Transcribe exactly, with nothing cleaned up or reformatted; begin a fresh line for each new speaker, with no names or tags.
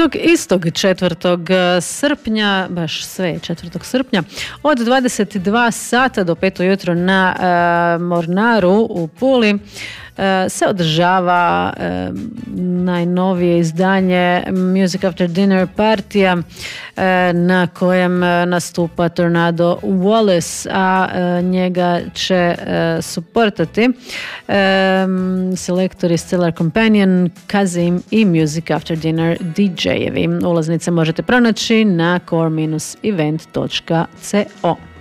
tog istog četvrtog srpnja, baš sve četvrtog srpnja, od dvadeset dva sata do pet ujutro na uh, Mornaru u Puli se održava e, najnovije izdanje Music After Dinner partija e, na kojem nastupa Tornado Wallace, a e, njega će e, suportati e, selektori Stellar Companion, Kazim i Music After Dinner D J-evi. Ulaznice možete pronaći na core dash event dot co.